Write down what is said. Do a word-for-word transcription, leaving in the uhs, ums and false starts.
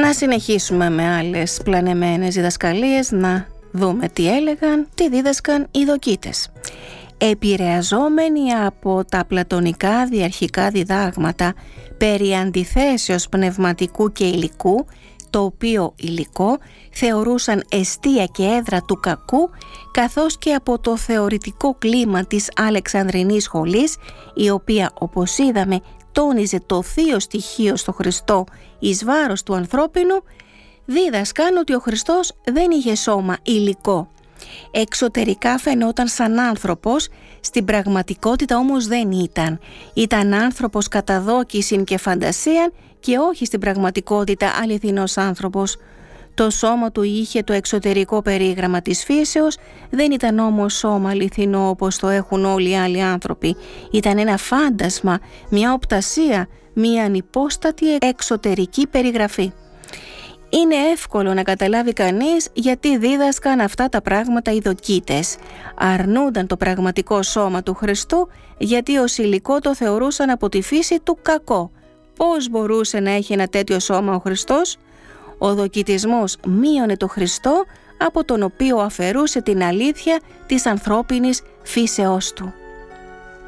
Ας συνεχίσουμε με άλλες πλανεμένες διδασκαλίες να δούμε τι έλεγαν, τι δίδασκαν οι δοκίτες. Επηρεαζόμενοι από τα πλατωνικά διαρχικά διδάγματα περί αντιθέσεως πνευματικού και υλικού, το οποίο υλικό θεωρούσαν εστία και έδρα του κακού, καθώς και από το θεωρητικό κλίμα της Αλεξανδρινής σχολής, η οποία, όπως είδαμε, τόνιζε το θείο στοιχείο στο Χριστό εις βάρος του ανθρώπινου, δίδασκαν ότι ο Χριστός δεν είχε σώμα υλικό. Εξωτερικά φαινόταν σαν άνθρωπος, στην πραγματικότητα όμως δεν ήταν. Ήταν άνθρωπος κατά δόκισιν και φαντασίαν και όχι στην πραγματικότητα αληθινός άνθρωπος. Το σώμα του είχε το εξωτερικό περίγραμμα της φύσεως, δεν ήταν όμως σώμα αληθινό όπως το έχουν όλοι οι άλλοι άνθρωποι. Ήταν ένα φάντασμα, μια οπτασία, μια ανυπόστατη εξωτερική περιγραφή. Είναι εύκολο να καταλάβει κανείς γιατί δίδασκαν αυτά τα πράγματα οι δοκίτες. Αρνούνταν το πραγματικό σώμα του Χριστού γιατί ως υλικό το θεωρούσαν από τη φύση του κακό. Πώς μπορούσε να έχει ένα τέτοιο σώμα ο Χριστός? Ο δοκιτισμός μείωνε το Χριστό, από τον οποίο αφαιρούσε την αλήθεια της ανθρώπινης φύσεώς του.